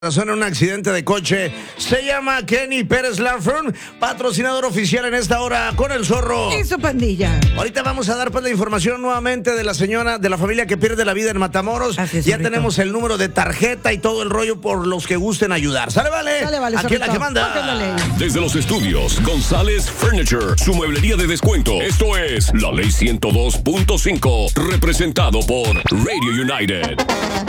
En un accidente de coche. Se llama Kenny Pérez Larfern, patrocinador oficial en esta hora con el Zorro y su pandilla. Ahorita vamos a dar pues la información nuevamente de la señora, de la familia que pierde la vida en Matamoros. Es, ya tenemos el número de tarjeta y todo el rollo por los que gusten ayudar. ¿Sale, vale? Sale, vale, aquí es la que manda. Desde los estudios González Furniture, su mueblería de descuento. Esto es La Ley 102.5, representado por Radio United.